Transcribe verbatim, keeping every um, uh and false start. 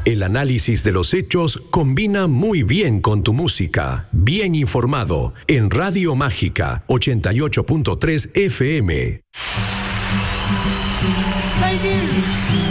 El análisis de los hechos combina muy bien con tu música. Bien informado en Radio Mágica ochenta y ocho punto tres F M. Thank you.